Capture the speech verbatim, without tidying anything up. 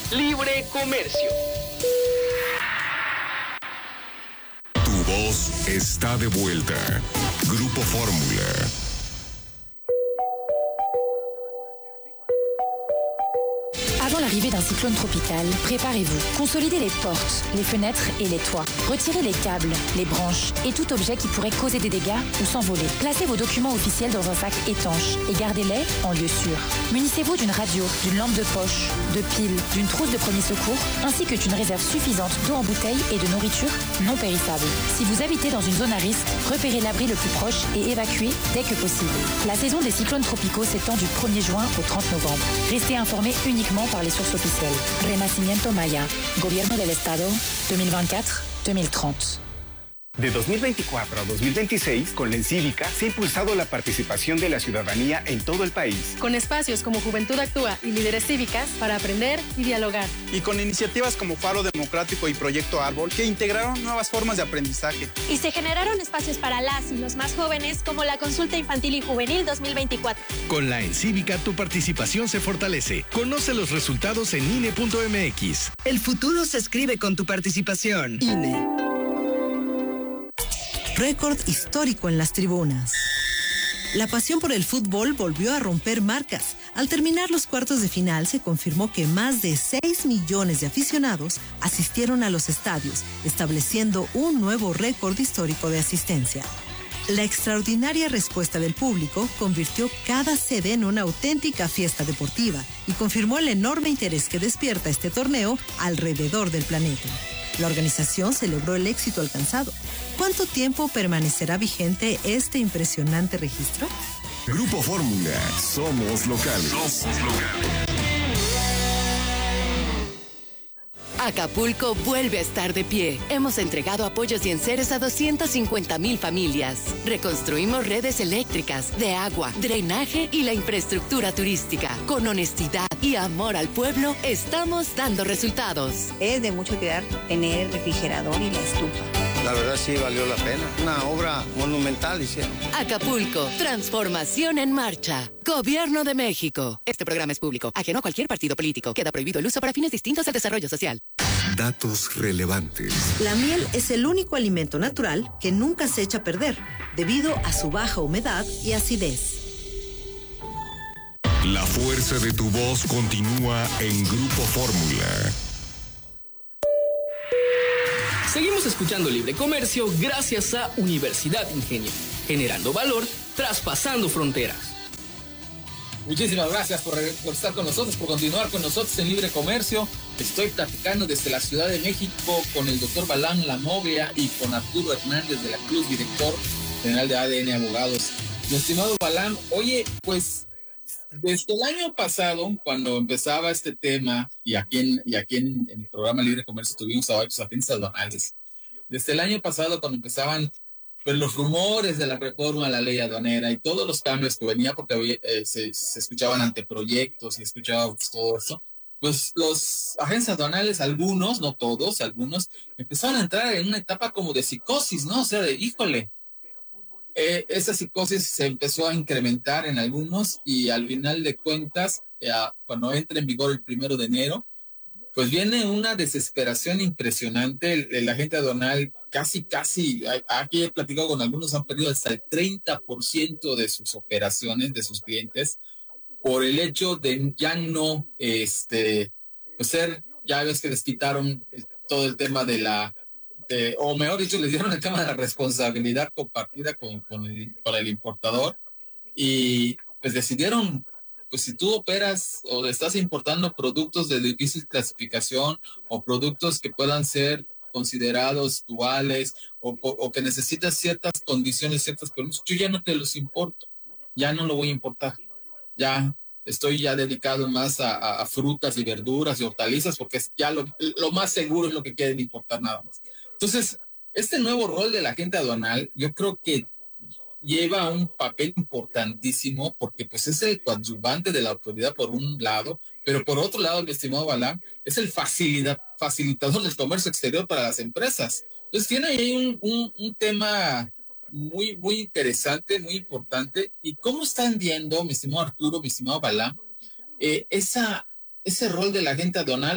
Libre Comercio. Tu voz está de vuelta. Grupo Fórmula. Avant l'arrivée d'un cyclone tropical, préparez-vous. Consolidez les portes, les fenêtres et les toits. Retirez les câbles, les branches et tout objet qui pourrait causer des dégâts ou s'envoler. Placez vos documents officiels dans un sac étanche et gardez-les en lieu sûr. Munissez-vous d'une radio, d'une lampe de poche, de piles, d'une trousse de premier secours, ainsi que d'une réserve suffisante d'eau en bouteille et de nourriture non périssable. Si vous habitez dans une zone à risque, repérez l'abri le plus proche et évacuez dès que possible. La saison des cyclones tropicaux s'étend du premier juin au trente novembre. Restez informés uniquement par les sources officielles. Renacimiento Maya, Gobierno del Estado, deux mille vingt-quatre à deux mille trente. De dos mil veinticuatro a dos mil veintiséis, con la Encívica se ha impulsado la participación de la ciudadanía en todo el país. Con espacios como Juventud Actúa y Líderes Cívicas para aprender y dialogar. Y con iniciativas como Faro Democrático y Proyecto Árbol que integraron nuevas formas de aprendizaje. Y se generaron espacios para las y los más jóvenes como la Consulta Infantil y Juvenil dos mil veinticuatro. Con la Encívica tu participación se fortalece. Conoce los resultados en I N E punto M X. El futuro se escribe con tu participación. I N E. Récord histórico en las tribunas. La pasión por el fútbol volvió a romper marcas. Al terminar los cuartos de final, se confirmó que más de seis millones de aficionados asistieron a los estadios, estableciendo un nuevo récord histórico de asistencia. La extraordinaria respuesta del público convirtió cada sede en una auténtica fiesta deportiva y confirmó el enorme interés que despierta este torneo alrededor del planeta. La organización celebró el éxito alcanzado. ¿Cuánto tiempo permanecerá vigente este impresionante registro? Grupo Fórmula, somos locales. Somos locales. Acapulco vuelve a estar de pie. Hemos entregado apoyos y enseres a doscientas cincuenta mil familias. Reconstruimos redes eléctricas, de agua, drenaje y la infraestructura turística. Con honestidad y amor al pueblo, estamos dando resultados. Es de mucho cuidar tener el refrigerador y la estufa. La verdad sí valió la pena. Una obra monumental hicieron. Acapulco, transformación en marcha. Gobierno de México. Este programa es público, ajeno a cualquier partido político. Queda prohibido el uso para fines distintos al desarrollo social. Datos relevantes. La miel es el único alimento natural que nunca se echa a perder, debido a su baja humedad y acidez. La fuerza de tu voz continúa en Grupo Fórmula. Seguimos escuchando Libre Comercio gracias a Universidad Ingenio, generando valor, traspasando fronteras. Muchísimas gracias por, por estar con nosotros, por continuar con nosotros en Libre Comercio. Estoy platicando desde la Ciudad de México con el doctor Balán Lamovia y con Arturo Hernández de la Cruz, director general de A D N Abogados. Mi estimado Balán, oye, pues desde el año pasado, cuando empezaba este tema, y aquí en, y aquí en, en el programa Libre Comercio tuvimos a varios agentes aduanales, desde el año pasado cuando empezaban pues, los rumores de la reforma a la ley aduanera y todos los cambios que venía, porque había, eh, se, se escuchaban anteproyectos y escuchábamos todo eso, pues los agentes aduanales, algunos, no todos, algunos, empezaron a entrar en una etapa como de psicosis, ¿no? O sea, de híjole, eh, esa psicosis se empezó a incrementar en algunos y al final de cuentas, eh, cuando entra en vigor el primero de enero, pues viene una desesperación impresionante. El, el agente aduanal casi, casi, aquí he platicado con algunos, han perdido hasta el treinta por ciento de sus operaciones, de sus clientes, por el hecho de ya no, este, pues ser, ya ves que les quitaron todo el tema de la, de, o mejor dicho, les dieron el tema de la responsabilidad compartida con, con, el, con el importador y pues decidieron, pues si tú operas o estás importando productos de difícil clasificación o productos que puedan ser considerados duales o, o, o que necesitas ciertas condiciones, ciertos permisos, yo ya no te los importo, ya no lo voy a importar. Ya estoy ya dedicado más a, a, a frutas y verduras y hortalizas porque es ya lo, lo más seguro es lo que quieren importar nada más. Entonces, este nuevo rol del agente aduanal, yo creo que lleva un papel importantísimo porque pues es el coadyuvante de la autoridad por un lado, pero por otro lado, mi estimado Balán, es el facilita, facilitador del comercio exterior para las empresas. Entonces tiene ahí un, un, un tema muy, muy interesante, muy importante. ¿Y cómo están viendo, mi estimado Arturo, mi estimado Balán, eh, esa, ese rol del agente aduanal